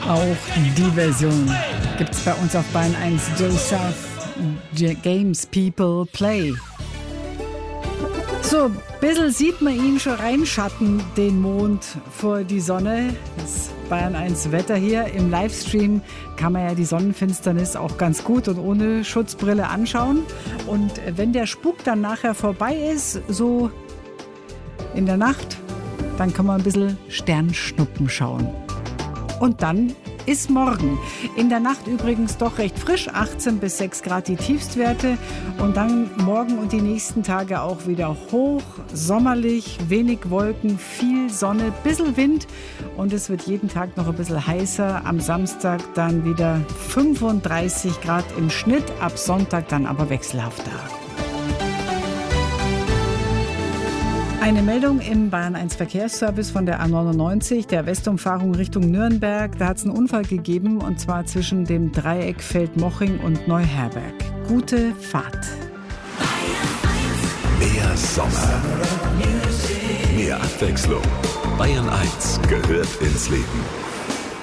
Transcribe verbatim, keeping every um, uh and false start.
Auch die Version gibt's bei uns auf Bayern eins. Joseph Games People Play. So, ein bisschen sieht man ihn schon reinschatten, den Mond vor die Sonne. Das Bayern eins Wetter hier. Im Livestream kann man ja die Sonnenfinsternis auch ganz gut und ohne Schutzbrille anschauen. Und wenn der Spuk dann nachher vorbei ist, so in der Nacht, dann kann man ein bisschen Sternschnuppen schauen. Und dann ist morgen. In der Nacht übrigens doch recht frisch, achtzehn bis sechs Grad die Tiefstwerte. Und dann morgen und die nächsten Tage auch wieder hoch, sommerlich, wenig Wolken, viel Sonne, bisschen Wind. Und es wird jeden Tag noch ein bisschen heißer. Am Samstag dann wieder fünfunddreißig Grad im Schnitt, ab Sonntag dann aber wechselhafter. Eine Meldung im Bayern eins Verkehrsservice von der A neunundneunzig, der Westumfahrung Richtung Nürnberg. Da hat es einen Unfall gegeben, und zwar zwischen dem Dreieck Feldmoching und Neuherberg. Gute Fahrt. Mehr Sommer, mehr Abwechslung. Bayern eins gehört ins Leben.